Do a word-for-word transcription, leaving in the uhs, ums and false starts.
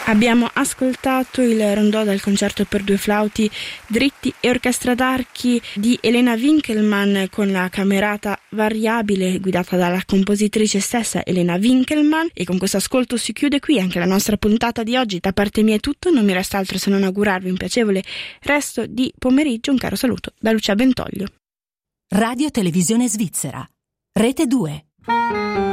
Abbiamo ascoltato il rondò del concerto per due flauti dritti e orchestra d'archi di Elena Winkelmann con la camerata variabile guidata dalla compositrice stessa Elena Winkelmann. E con questo ascolto si chiude qui anche la nostra puntata di oggi. Da parte mia è tutto, non mi resta altro se non augurarvi un piacevole resto di pomeriggio. Un caro saluto da Lucia Bentoglio. Radio Televisione Svizzera, Rete due.